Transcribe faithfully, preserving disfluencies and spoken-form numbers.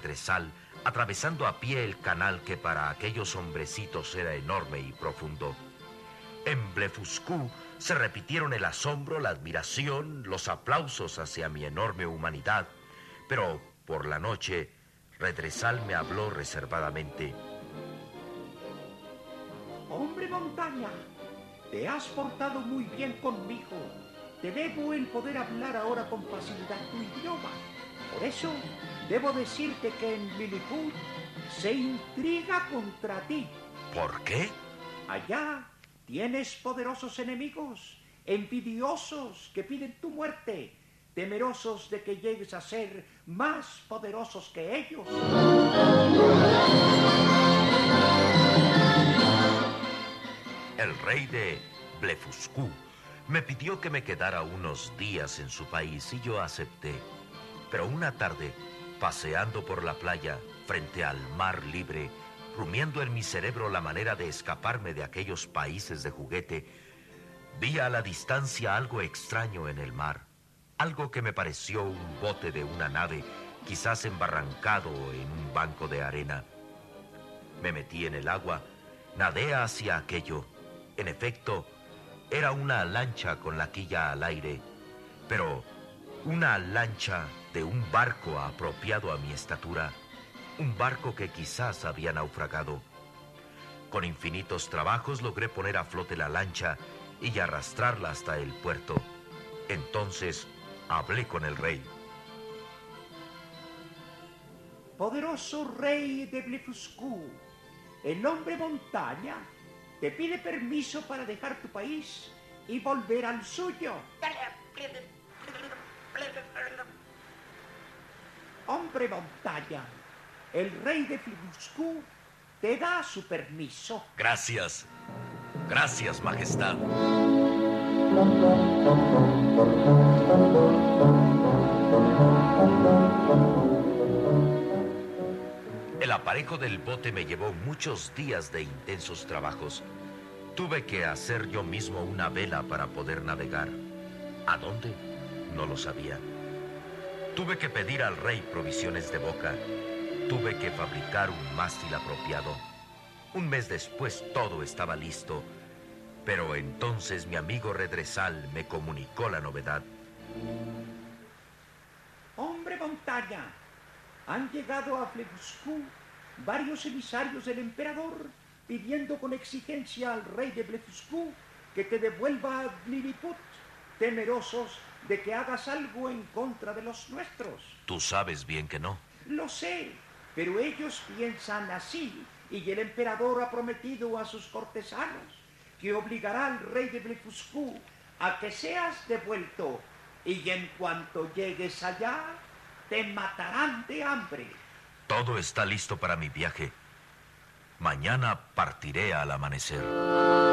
Retresal, atravesando a pie el canal que para aquellos hombrecitos era enorme y profundo. En Blefuscu se repitieron el asombro, la admiración, los aplausos hacia mi enorme humanidad, pero por la noche Retresal me habló reservadamente. Hombre montaña, te has portado muy bien conmigo. Te debo el poder hablar ahora con facilidad tu idioma. Por eso, debo decirte que en Lilliput se intriga contra ti. ¿Por qué? Allá tienes poderosos enemigos, envidiosos que piden tu muerte, temerosos de que llegues a ser más poderosos que ellos. El rey de Blefuscu me pidió que me quedara unos días en su país y yo acepté. Pero una tarde, paseando por la playa, frente al mar libre, rumiando en mi cerebro la manera de escaparme de aquellos países de juguete, vi a la distancia algo extraño en el mar, algo que me pareció un bote de una nave, quizás embarrancado en un banco de arena. Me metí en el agua, nadé hacia aquello. En efecto, era una lancha con la quilla al aire, pero una lancha de un barco apropiado a mi estatura, un barco que quizás había naufragado. Con infinitos trabajos logré poner a flote la lancha y arrastrarla hasta el puerto. Entonces hablé con el rey. Poderoso rey de Blefuscu, el hombre montaña te pide permiso para dejar tu país y volver al suyo. Hombre montaña, el rey de Blefuscu te da su permiso. Gracias. Gracias, majestad. El aparejo del bote me llevó muchos días de intensos trabajos. Tuve que hacer yo mismo una vela para poder navegar. ¿A dónde? No lo sabía. Tuve que pedir al rey provisiones de boca. Tuve que fabricar un mástil apropiado. Un mes después todo estaba listo, pero entonces mi amigo Retresal me comunicó la novedad. Hombre montaña, han llegado a Blefuscu varios emisarios del emperador pidiendo con exigencia al rey de Blefuscu que te devuelva a Lilliput, temerosos de que hagas algo en contra de los nuestros. Tú sabes bien que no. Lo sé, pero ellos piensan así, y el emperador ha prometido a sus cortesanos que obligará al rey de Blefuscu a que seas devuelto, y en cuanto llegues allá, te matarán de hambre. Todo está listo para mi viaje. Mañana partiré al amanecer.